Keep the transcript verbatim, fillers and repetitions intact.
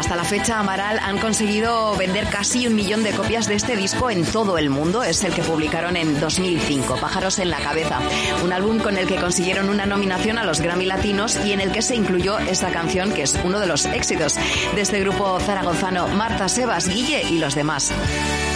Hasta la fecha, Amaral han conseguido vender casi un millón de copias de este disco en todo el mundo. Es el que publicaron en dos mil cinco, Pájaros en la cabeza. Un álbum con el que consiguieron una nominación a los Grammy Latinos y en el que se incluyó esta canción, que es uno de los éxitos de este grupo zaragozano, Marta, Sebas, Guille y los demás.